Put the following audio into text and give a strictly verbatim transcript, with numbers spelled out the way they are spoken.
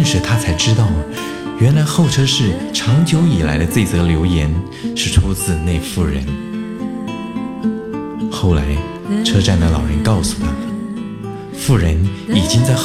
时他才知道，原来候车室长久以来的这则留言是出自那妇人。后来车站的老人告诉他，妇人已经在